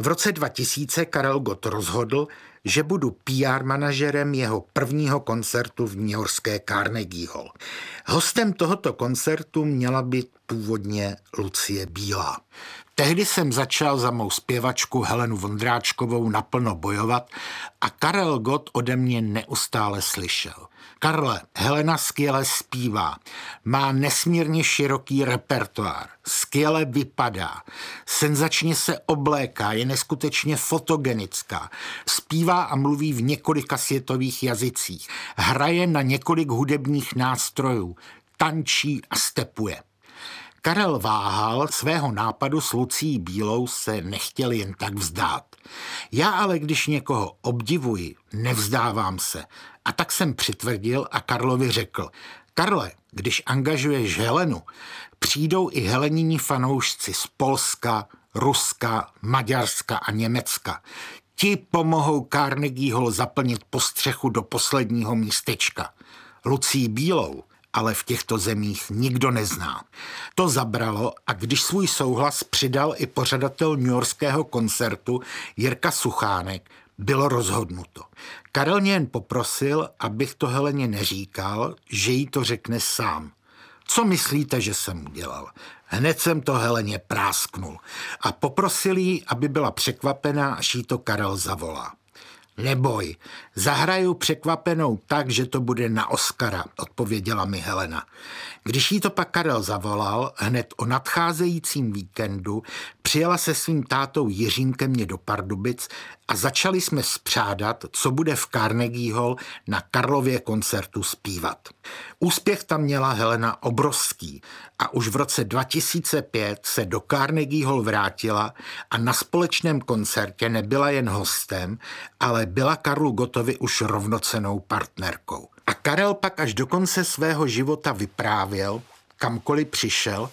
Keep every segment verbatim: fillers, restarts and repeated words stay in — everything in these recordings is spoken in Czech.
V roce dva tisíce Karel Gott rozhodl, že budu P R manažerem jeho prvního koncertu v newyorské Carnegie Hall. Hostem tohoto koncertu měla být původně Lucie Bílá. Tehdy jsem začal za mou zpěvačku Helenu Vondráčkovou naplno bojovat a Karel Gott ode mě neustále slyšel: Karle, Helena skvěle zpívá, má nesmírně široký repertoár, skvěle vypadá, senzačně se obléká, je neskutečně fotogenická, zpívá a mluví v několika světových jazycích, hraje na několik hudebních nástrojů, tančí a stepuje. Karel váhal, svého nápadu s Lucií Bílou se nechtěl jen tak vzdát. Já ale, když někoho obdivuji, nevzdávám se. A tak jsem přitvrdil a Karlovi řekl: Karle, když angažuješ Helenu, přijdou i heleniní fanoušci z Polska, Ruska, Maďarska a Německa. Ti pomohou Carnegie Hall zaplnit po střechu do posledního místečka. Lucii Bílou ale v těchto zemích nikdo nezná. To zabralo a když svůj souhlas přidal i pořadatel newyorského koncertu Jirka Suchánek, bylo rozhodnuto. Karel mě jen poprosil, abych to Heleně neříkal, že jí to řekne sám. Co myslíte, že jsem udělal? Hned jsem to Heleně prásknul a poprosil jí, aby byla překvapená, až jí to Karel zavolá. Neboj, zahraju překvapenou tak, že to bude na Oscara, odpověděla mi Helena. Když jí to pak Karel zavolal, hned o nadcházejícím víkendu přijela se svým tátou Jiřím ke mně do Pardubic a začali jsme spřádat, co bude v Carnegie Hall na Karlově koncertu zpívat. Úspěch tam měla Helena obrovský a už v roce dva tisíce pět se do Carnegie Hall vrátila a na společném koncertě nebyla jen hostem, ale byla Karlu Gottovi už rovnocennou partnerkou. A Karel pak až do konce svého života vyprávěl, kamkoliv přišel,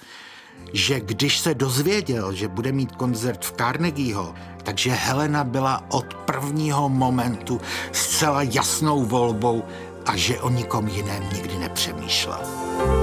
že když se dozvěděl, že bude mít koncert v Carnegie Hall, takže Helena byla od prvního momentu zcela jasnou volbou a že o nikom jiném nikdy nepřemýšlela.